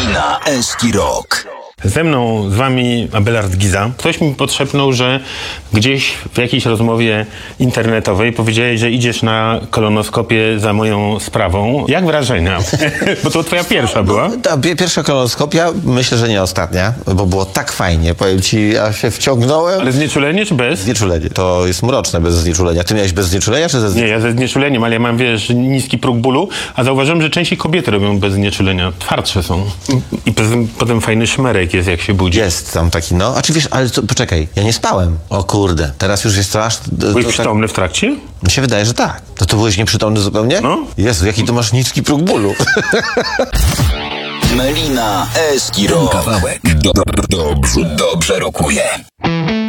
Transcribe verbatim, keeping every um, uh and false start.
Melina Eski Rock. Ze mną, z wami Abelard Giza. Ktoś mi podszepnął, że gdzieś w jakiejś rozmowie internetowej powiedziałeś, że idziesz na kolonoskopię za moją sprawą. Jak wrażenia? Bo to twoja pierwsza była. Ta pierwsza kolonoskopia, myślę, że nie ostatnia, bo było tak fajnie. Powiem ci, ja się wciągnąłem. Ale znieczulenie czy bez? Znieczulenie. To jest mroczne bez znieczulenia. Ty miałeś bez znieczulenia czy ze znieczuleniem? Nie, ja ze znieczuleniem, ale ja mam, wiesz, niski próg bólu, a zauważyłem, że częściej kobiety robią bez znieczulenia. Twardsze są. I potem, potem fajny szmerek jest, jak się budzi. Jest tam taki, no. A czy wiesz, ale co, poczekaj, ja nie spałem. O kurde, teraz już jest to aż... To, Byłeś to, przytomny w trakcie? Mi się wydaje, że tak. To to byłeś nieprzytomny zupełnie? No. Jezu, jaki to masz niski próg bólu. Melina Eski Rock. Kawałek do, do, dobrze, dobrze rokuje.